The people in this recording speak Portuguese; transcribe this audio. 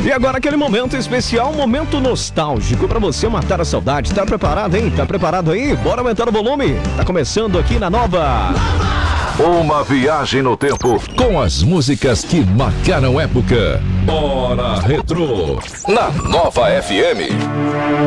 E agora aquele momento especial, um momento nostálgico pra você matar a saudade. Tá preparado, hein? Tá preparado aí? Bora aumentar o volume? Tá começando aqui na Nova. Uma viagem no tempo com as músicas que marcaram época. Hora Retrô na Nova FM.